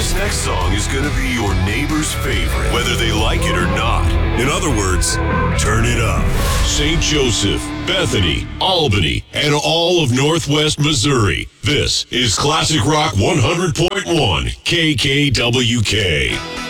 This next song is going to be your neighbor's favorite, whether they like it or not. In other words, turn it up. St. Joseph, Bethany, Albany, and all of Northwest Missouri. This is Classic Rock 100.1 KKWK.